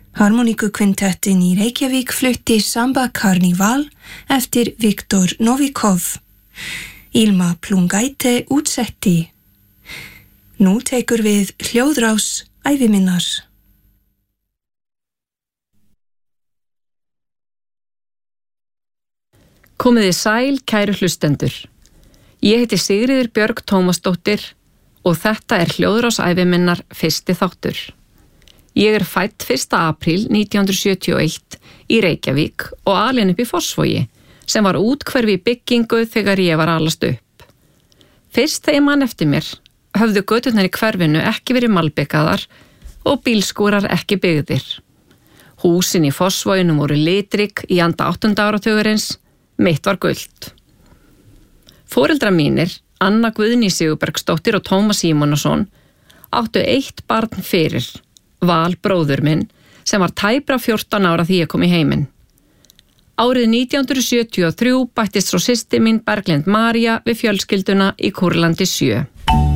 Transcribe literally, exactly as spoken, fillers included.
Harmoníkukvintettin í Reykjavík flutti Samba Carnival eftir Viktor Novikov. Ilma Plungaite útsetti. Nú tekur við hljóðrás æviminnar. Komiði sæl, kæru hlustendur. Ég heiti Sigríður Björg Tómasdóttir og þetta er hljóðrás æviminnar fyrsti þáttur. Ég er fædd fyrsta apríl nítján hundruð sjötíu og eitt í Reykjavík og alin upp í Fossvogi, sem var úthverfi í byggingu þegar ég var alast upp. Fyrst þegar mann eftir mér höfðu göturnar í hverfinu ekki verið malbikaðar og bílskúrar ekki byggðir. Húsin í Fossvoginum voru litrík í anda áttunda áratugurins, mitt var gult. Foreldrar mínir, Anna Guðný Sigurbergsdóttir og Tómas Símonarson, áttu eitt barn fyrir, Val bróður minn, sem var tæpra fjórtán ára því ég kom í heiminn. Árið nítján hundruð sjötíu og þrjú bættist svo systir mín Berglind María við fjölskylduna í Kúrlandi sjö.